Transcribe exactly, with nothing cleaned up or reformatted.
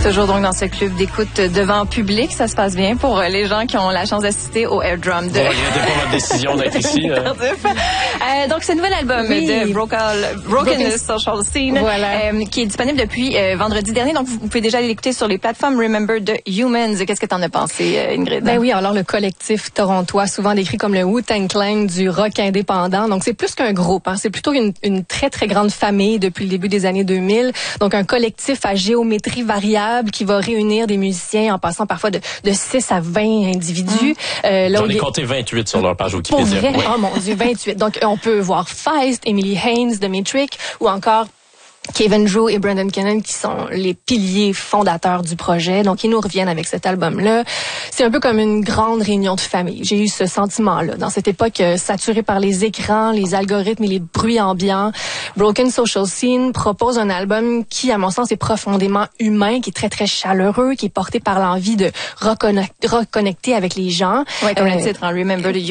Toujours donc dans ce club d'écoute devant public, ça se passe bien pour les gens qui ont la chance d'assister au Air Drum. De... Vous regrettez pas votre décision d'être ici. Hein? euh, donc ce nouvel album oui. de Broken, Broken Social Scene, voilà. euh, qui est disponible depuis euh, vendredi dernier. Donc vous pouvez déjà l'écouter sur les plateformes Remember the Humans. Qu'est-ce que t'en as pensé, euh, Ingrid? Ben oui, alors le collectif torontois, souvent décrit comme le Wu-Tang Clan du rock indépendant. Donc c'est plus qu'un groupe, hein. C'est plutôt une, une très très grande famille depuis le début des années deux mille. Donc un collectif à géométrie variable qui va réunir des musiciens en passant parfois de, de six à vingt individus. Mmh. Euh, J'en ai compté vingt-huit sur leur page Wikipédia. Pour vrai? Oui. Oh mon Dieu, vingt-huit. Donc on peut voir Feist, Emily Haynes de Metric ou encore Kevin Drew et Brendan Cannon qui sont les piliers fondateurs du projet. Donc, ils nous reviennent avec cet album-là. C'est un peu comme une grande réunion de famille. J'ai eu ce sentiment-là. Dans cette époque euh, saturée par les écrans, les algorithmes et les bruits ambiants, Broken Social Scene propose un album qui, à mon sens, est profondément humain, qui est très, très chaleureux, qui est porté par l'envie de reconnecter, reconnecter avec les gens. Oui, comme euh, le titre, hein, Remember the